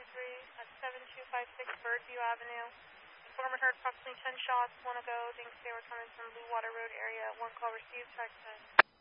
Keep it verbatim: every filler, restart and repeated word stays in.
three at seven two five six Birdview Avenue. Informant heard approximately ten shots, one ago. Thanks, they were coming from Blue Water Road area. One call received, text sent.